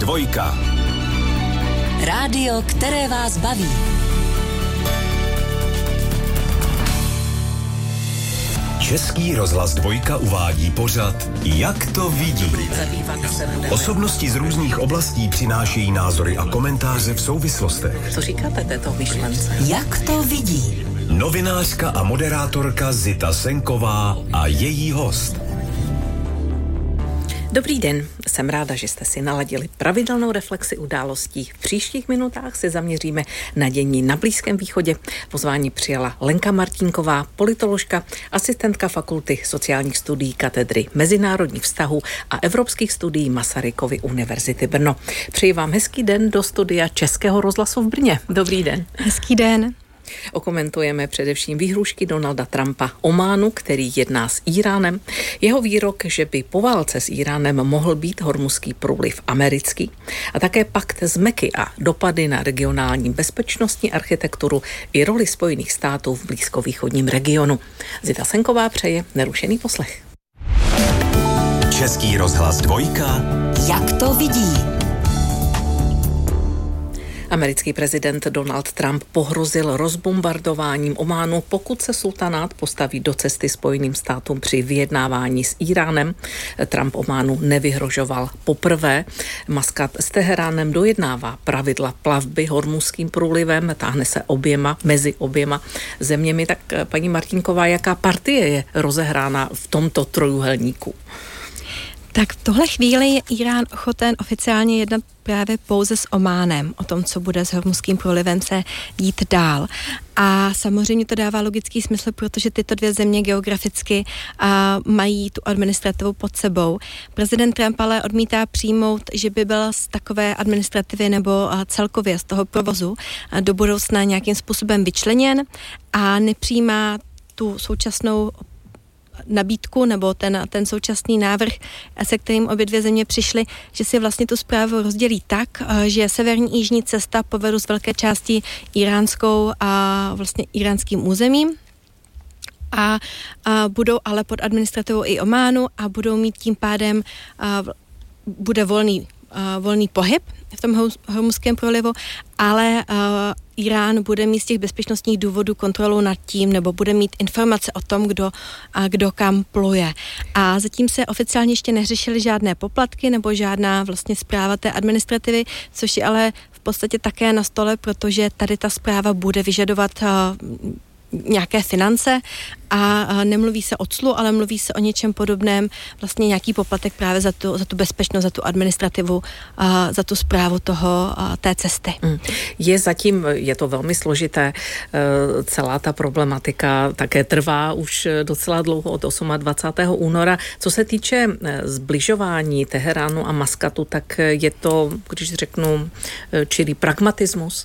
Dvojka. Rádio, které vás baví. Český rozhlas Dvojka uvádí pořad Jak to vidí. Osobnosti z různých oblastí přinášejí názory a komentáře v souvislostech. Co říkáte této myšlence? Jak to vidí? Novinářka a moderátorka Zita Senková a její host. Dobrý den, jsem ráda, že jste si naladili pravidelnou reflexi událostí. V příštích minutách se zaměříme na dění na Blízkém východě. Pozvání přijala Lenka Martínková, politoložka, asistentka Fakulty sociálních studií Katedry mezinárodních vztahů a evropských studií Masarykovy univerzity Brno. Přeji vám hezký den do studia Českého rozhlasu v Brně. Dobrý den. Hezký den. Okomentujeme především výhrušky Donalda Trumpa Ománu, který jedná s Íránem. Jeho výrok, že by po válce s Íránem mohl být Hormuzský průliv americký. A také pakt z Meky a dopady na regionální bezpečnostní architekturu i roli Spojených států v blízkovýchodním regionu. Zita Senková přeje nerušený poslech. Český rozhlas Dvojka. Jak to vidí? Americký prezident Donald Trump pohrozil rozbombardováním Ománu, pokud se sultanát postaví do cesty Spojeným státům při vyjednávání s Íránem. Trump Ománu nevyhrožoval poprvé. Maskat s Teheránem dojednává pravidla plavby Hormuzským průlivem, táhne se mezi oběma zeměmi. Tak paní Martínková, jaká partie je rozehrána v tomto trojúhelníku? Tak v tohle chvíli je Írán ochoten oficiálně jednat právě pouze s Ománem o tom, co bude s Hormuzským průlivem se dít dál. A samozřejmě to dává logický smysl, protože tyto dvě země geograficky mají tu administrativu pod sebou. Prezident Trump ale odmítá přijmout, že by byl z takové administrativy nebo celkově z toho provozu do budoucna nějakým způsobem vyčleněn a nepřijímá tu současnou nabídku nebo ten současný návrh, se kterým obě dvě země přišly, že si vlastně tu správu rozdělí tak, že severní jižní cesta povedou z velké části iránskou a vlastně iránským územím a budou ale pod administrativou i Ománu a budou mít tím pádem bude volný pohyb v tom Hormuzském průlivu, ale Irán bude mít z těch bezpečnostních důvodů kontrolu nad tím, nebo bude mít informace o tom, kdo kam pluje. A zatím se oficiálně ještě neřešily žádné poplatky nebo žádná vlastně správa té administrativy, což je ale v podstatě také na stole, protože tady ta správa bude vyžadovat nějaké finance a nemluví se o clu, ale mluví se o něčem podobném, vlastně nějaký poplatek právě za tu bezpečnost, za tu administrativu, za tu správu té cesty. Je to velmi složité, celá ta problematika také trvá už docela dlouho, od 28. února. Co se týče zbližování Teheránu a Maskatu, tak je to, když řeknu, čirý pragmatismus?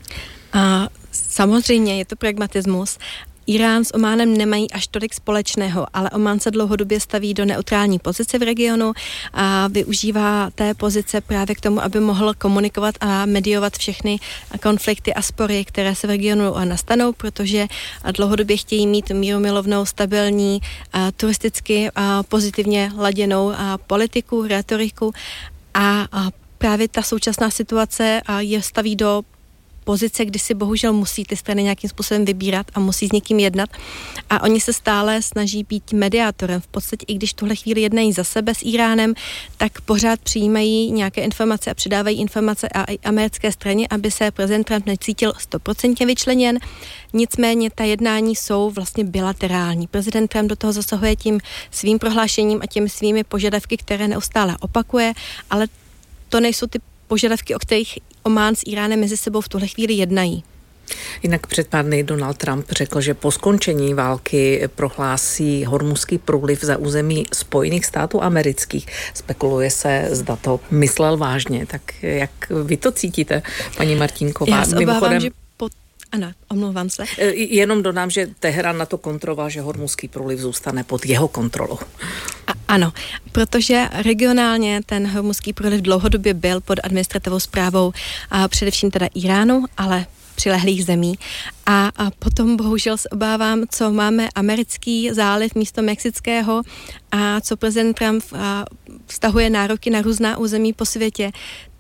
Samozřejmě je to pragmatismus. Irán s Ománem nemají až tolik společného, ale Omán se dlouhodobě staví do neutrální pozice v regionu a využívá té pozice právě k tomu, aby mohl komunikovat a mediovat všechny konflikty a spory, které se v regionu nastanou, protože dlouhodobě chtějí mít mírumilovnou, stabilní, turisticky pozitivně laděnou politiku, rétoriku a právě ta současná situace je staví do pozice, kdy si bohužel musí ty strany nějakým způsobem vybírat a musí s někým jednat. A oni se stále snaží být mediátorem. V podstatě, i když tuhle chvíli jednají za sebe s Iránem, tak pořád přijímají nějaké informace a předávají informace a i americké straně, aby se prezident Trump necítil 100% vyčleněn. Nicméně ta jednání jsou vlastně bilaterální. Prezident Trump do toho zasahuje tím svým prohlášením a těmi svými požadavky, které neustále opakuje, ale to nejsou ty požadavky, o kterých Omán s Iránem mezi sebou v tuhle chvíli jednají. Jinak před pár dny Donald Trump řekl, že po skončení války prohlásí Hormuzský průliv za území Spojených států amerických. Spekuluje se, zda to myslel vážně. Tak jak vy to cítíte, paní Martínková? Já se obávám, že ano, omlouvám se. Jenom dodám, že Teherán na to kontroval, že Hormuzský průliv zůstane pod jeho kontrolou. Ano, protože regionálně ten Hormuzský průliv dlouhodobě byl pod administrativou správou a především teda Iránu, ale přilehlých zemí. A potom bohužel se obávám, co máme americký záliv místo mexického a co prezident Trump vztahuje nároky na různá území po světě,